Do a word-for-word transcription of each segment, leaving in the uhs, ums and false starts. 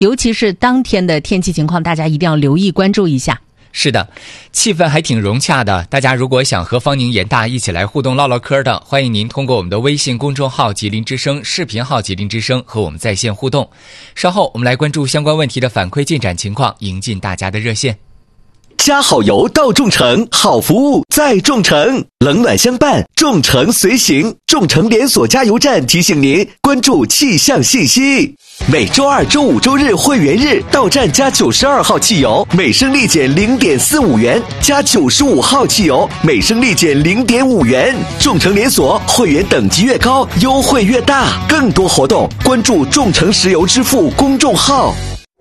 尤其是当天的天气情况，大家一定要留意关注一下。 是的，气氛还挺融洽的。大家如果想和方宁、严大一起来互动唠唠嗑的，欢迎您通过我们的微信公众号吉林之声、视频号吉林之声和我们在线互动。稍后我们来关注相关问题的反馈进展情况，迎进大家的热线。 加好油到众诚，好服务在众诚，冷暖相伴，众诚随行。众诚连锁加油站提醒您关注气象信息。每周二、周五、周日会员日到站加九十二号汽油，每升立减零点四五元；加九十五号汽油，每升立减零点五元。众诚连锁会员等级越高，优惠越大。更多活动关注众诚石油支付公众号。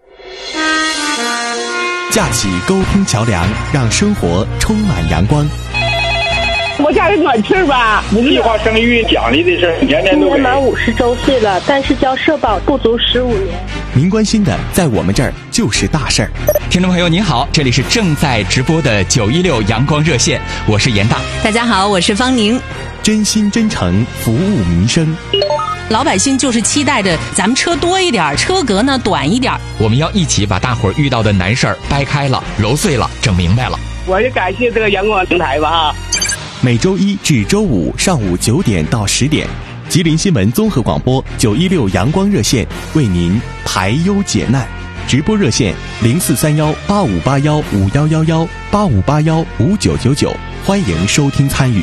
架起沟通桥梁，让生活充满阳光。 我家有暖气吧？ 计划生育奖励的事，年年都给。 今年满五十周岁了，但是交社保不足十五年。 您关心的，在我们这儿就是大事儿。 听众朋友您好，这里是正在直播的九一六阳光热线，我是严大。 大家好，我是方宁。 真心真诚服务民生。 老百姓就是期待着咱们车多一点，车格呢短一点。 我们要一起把大伙儿遇到的难事儿掰开了、揉碎了、整明白了。 我也感谢这个阳光平台吧。 每周一至周五上午九点到十点，吉林新闻综合广播九一六阳光热线为您排忧解难。直播热线零四三幺八五八幺五幺幺幺八五八幺五九九九，欢迎收听参与。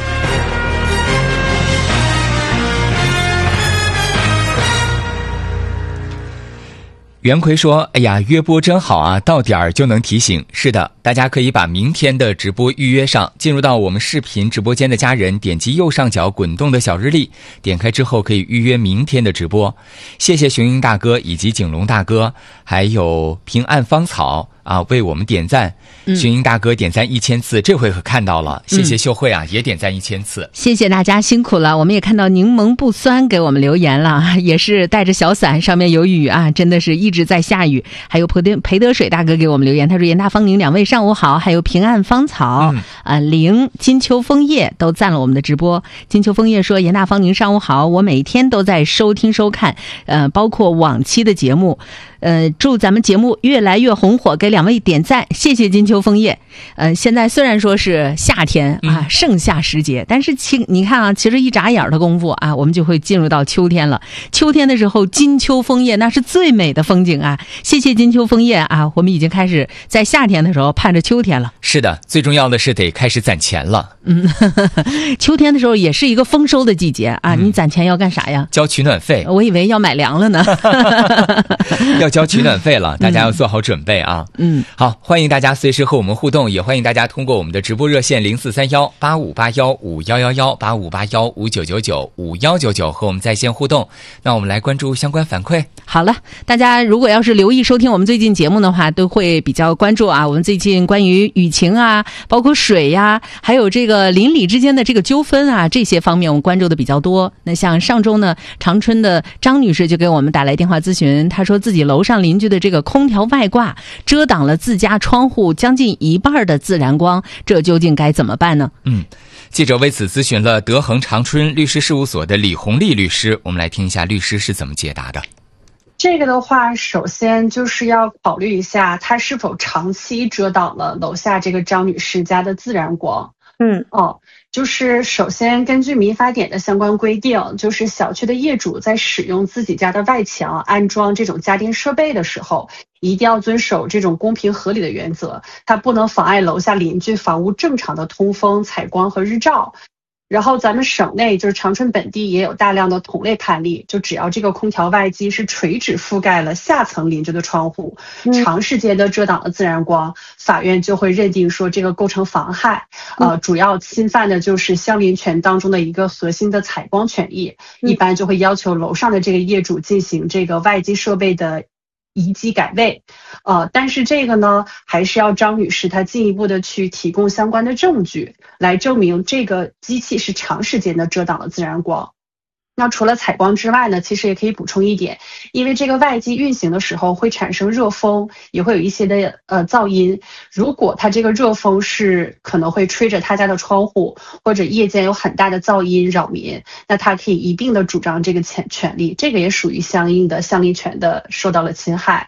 袁奎说，哎呀，约播真好啊，到点儿就能提醒。是的，大家可以把明天的直播预约上，进入到我们视频直播间的家人，点击右上角滚动的小日历，点开之后可以预约明天的直播。谢谢雄鹰大哥以及景龙大哥，还有平安芳草啊，为我们点赞。嗯、雄鹰大哥点赞一千次，这回可看到了。谢谢秀慧啊，嗯、也点赞一千次。 谢谢大家辛苦了。我们也看到柠檬不酸给我们留言了，也是带着小伞，上面有雨啊，真的是一直在下雨。还有裴德裴德水大哥给我们留言，他说严大方宁两位上午好，还有平安芳草啊、嗯呃、林金秋枫叶都赞了我们的直播。金秋枫叶说严大方宁上午好，我每天都在收听收看，呃，包括往期的节目。呃，祝咱们节目越来越红火，给两位点赞，谢谢金秋枫叶。呃，现在虽然说是夏天啊，盛夏时节，但是其你看啊，其实一眨眼的功夫啊，我们就会进入到秋天了。秋天的时候，金秋枫叶那是最美的风景啊！谢谢金秋枫叶啊，我们已经开始在夏天的时候盼着秋天了。 是的，最重要的是得开始攒钱了。 嗯，秋天的时候也是一个丰收的季节啊，嗯、你攒钱要干啥呀？ 交取暖费。 我以为要买粮了呢。 要交取暖费了，大家要做好准备啊。嗯，好，欢迎大家随时和我们互动，也欢迎大家通过我们的直播热线零四三幺八五八幺五幺幺幺八五八幺五九九九五幺九九和我们在线互动。那我们来关注相关反馈。 好了，大家如果要是留意收听我们最近节目的话，都会比较关注啊。我们最近关于雨情啊，包括水呀、啊，还有这个邻里之间的这个纠纷啊，这些方面我们关注的比较多。那像上周呢，长春的张女士就给我们打来电话咨询，她说自己楼上邻居的这个空调外挂遮挡了自家窗户将近一半的自然光，这究竟该怎么办呢？ 嗯，记者为此咨询了德恒长春律师事务所的李红丽律师，我们来听一下律师是怎么解答的。 这个的话，首先就是要考虑一下它是否长期遮挡了楼下这个张女士家的自然光。嗯，哦，就是首先根据民法典的相关规定，就是小区的业主在使用自己家的外墙安装这种家电设备的时候，一定要遵守这种公平合理的原则，它不能妨碍楼下邻居房屋正常的通风、采光和日照。然后咱们省内就是长春本地也有大量的同类判例，就只要这个空调外机是垂直覆盖了下层邻居的窗户，长时间的遮挡了自然光，法院就会认定说这个构成妨害，呃，主要侵犯的就是相邻权当中的一个核心的采光权益，一般就会要求楼上的这个业主进行这个外机设备的移机改位，呃，但是这个呢，还是要张女士她进一步的去提供相关的证据，来证明这个机器是长时间的遮挡了自然光。那除了采光之外呢，其实也可以补充一点，因为这个外机运行的时候会产生热风，也会有一些的呃噪音。如果它这个热风是可能会吹着他家的窗户，或者夜间有很大的噪音扰民，那他可以一并的主张这个权权利，这个也属于相应的相邻权的受到了侵害。